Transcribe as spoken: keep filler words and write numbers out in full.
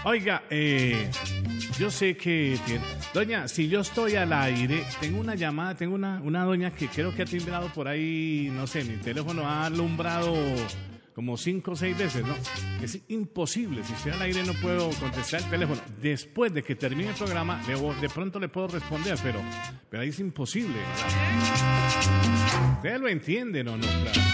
Oiga, eh, yo sé que tiene... Doña, si yo estoy al aire, tengo una llamada, tengo una, una doña que creo que ha timbrado por ahí, no sé, mi teléfono ha alumbrado como cinco o seis veces, ¿no? Es imposible, si estoy al aire no puedo contestar el teléfono. Después de que termine el programa, de, de pronto le puedo responder, pero, pero ahí es imposible, ¿verdad? ¿Ustedes lo entienden o no? Claro.